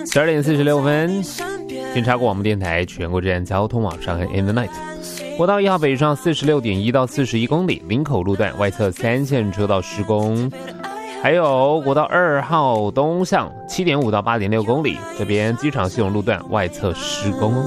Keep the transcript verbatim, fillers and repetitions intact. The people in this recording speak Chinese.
十二点四十六分，先插过广播电台全国之间交通网上和 In the Night。国道一号北上四十六点一到四十一公里，林口路段外侧三线车道施工。还有国道二号东向七点五到八点六公里，这边机场系统路段外侧施工。